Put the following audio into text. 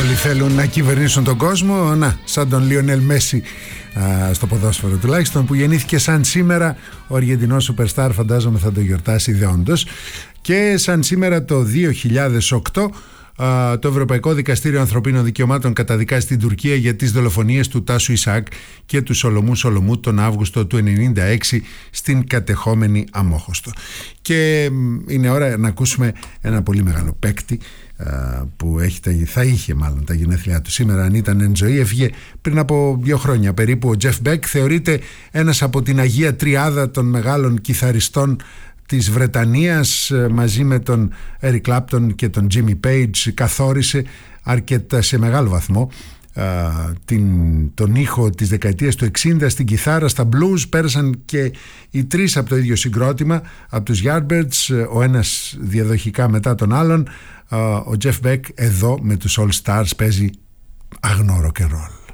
Όλοι θέλουν να κυβερνήσουν τον κόσμο. Να, σαν τον Λιονέλ Μέση στο ποδόσφαιρο τουλάχιστον, που γεννήθηκε σαν σήμερα. Ο Αργεντινός Σουπερστάρ φαντάζομαι θα το γιορτάσει δεόντως. Και σαν σήμερα το 2008 το Ευρωπαϊκό Δικαστήριο Ανθρωπίνων Δικαιωμάτων καταδικάζει την Τουρκία για τις δολοφονίες του Τάσου Ισακ και του Σολομού Σολομού τον Αύγουστο του 1996 στην κατεχόμενη Αμόχωστο. Και είναι ώρα να ακούσουμε ένα πολύ μεγάλο παίκτη που θα είχε μάλλον τα γενέθλιά του σήμερα αν ήταν εν ζωή. Έφυγε πριν από 2 χρόνια περίπου. Ο Τζεφ Μπεκ θεωρείται ένας από την Αγία Τριάδα των μεγάλων κιθαριστών της Βρετανίας. Μαζί με τον Eric Clapton και τον Jimmy Page καθόρισε αρκετά σε μεγάλο βαθμό τον ήχο της δεκαετίας του 60 στην κιθάρα, στα blues. Πέρασαν και οι 3 από το ίδιο συγκρότημα, από τους Yardbirds, ο ένας διαδοχικά μετά τον άλλον. Ο Jeff Beck εδώ με τους All Stars παίζει αγνό rock and roll.